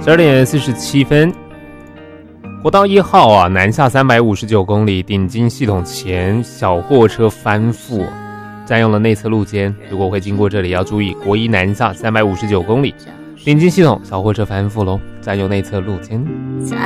12点47分，国道1号啊，南下359公里，顶金系统前小货车翻覆，占用了内侧路肩。如果会经过这里，要注意国一南下359公里，顶金系统小货车翻覆咯，占用内侧路肩。